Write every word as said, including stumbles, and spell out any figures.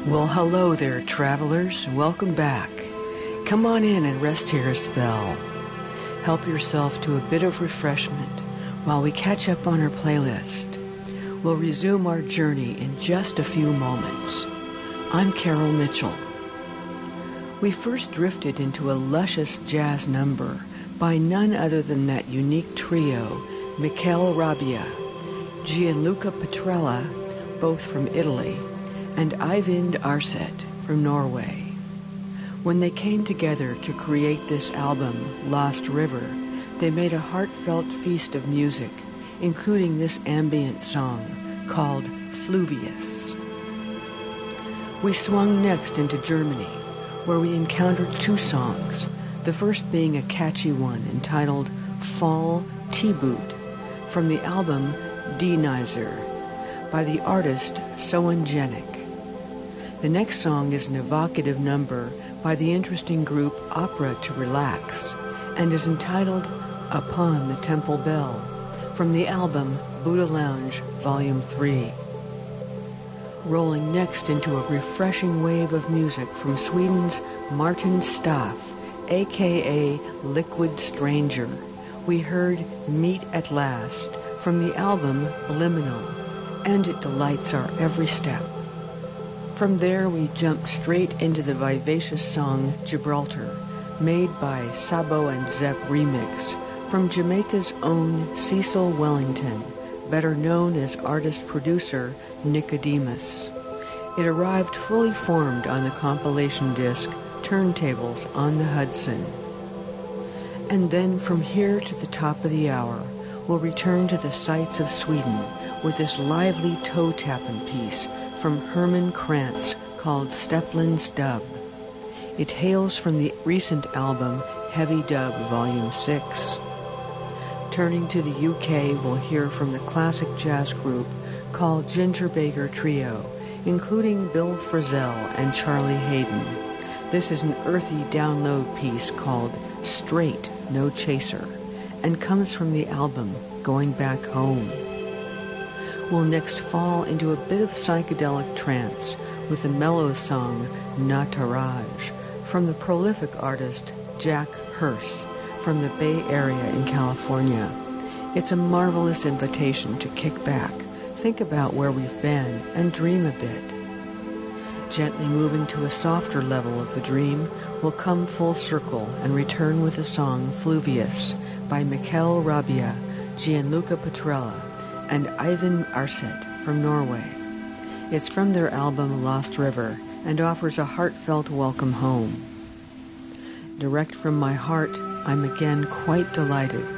Well, hello there, travelers. Welcome back. Come on in and rest here a spell. Help yourself to a bit of refreshment while we catch up on our playlist. We'll resume our journey in just a few moments. I'm Carol Mitchell. We first drifted into a luscious jazz number by none other than that unique trio, Michele Rabbia, Gianluca Petrella, both from Italy, and Eivind Arset from Norway. When they came together to create this album, Lost River, they made a heartfelt feast of music, including this ambient song called Fluvius. We swung next into Germany, where we encountered two songs, the first being a catchy one entitled Fall T-Boot from the album D-Nizer by the artist Soangenic. The next song is an evocative number by the interesting group Opera to Relax and is entitled Upon the Temple Bell from the album Buddha Lounge Volume three. Rolling next into a refreshing wave of music from Sweden's Martin Staff, aka Liquid Stranger, we heard Meet at Last from the album Liminal, and it delights our every step. From there, we jumped straight into the vivacious song Gibraltar, made by Sabo and Zepp Remix, from Jamaica's own Cecil Wellington, better known as artist-producer Nicodemus. It arrived fully formed on the compilation disc Turntables on the Hudson. And then from here to the top of the hour, we'll return to the sights of Sweden with this lively toe-tapping piece from Herman Krantz called Steplin's Dub. It hails from the recent album Heavy Dub Volume six. Turning to the U K, we'll hear from the classic jazz group called Ginger Baker Trio, including Bill Frisell and Charlie Hayden. This is an earthy download piece called Straight No Chaser and comes from the album Going Back Home. We'll next fall into a bit of psychedelic trance with the mellow song Nataraj from the prolific artist Jack Hurst from the Bay Area in California. It's a marvelous invitation to kick back, think about where we've been, and dream a bit. Gently moving to a softer level of the dream, we'll come full circle and return with the song Fluvius by Michele Rabbia, Gianluca Petrella, and Eivind Arset from Norway. It's from their album Lost River and offers a heartfelt welcome home. Direct from my heart, I'm again quite delighted